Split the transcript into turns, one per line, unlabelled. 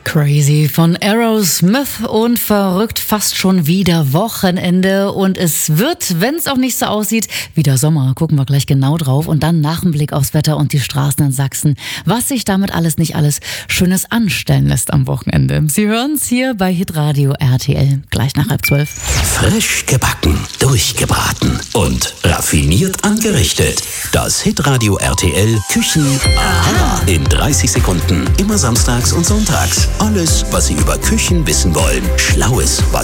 Crazy von Aerosmith und verrückt, fast schon wieder Wochenende und es wird, wenn es auch nicht so aussieht, wieder Sommer. Gucken wir gleich genau drauf und dann nach dem Blick aufs Wetter und die Straßen in Sachsen, was sich damit nicht alles Schönes anstellen lässt am Wochenende. Sie hören es hier bei Hitradio RTL, gleich nach 11:30.
Frisch gebacken, durchgebraten und raffiniert angerichtet. Das Hitradio RTL Küchen-Aha in 30 Sekunden, immer samstags und sonntags. Alles, was Sie über Küchen wissen wollen. Schlaues, was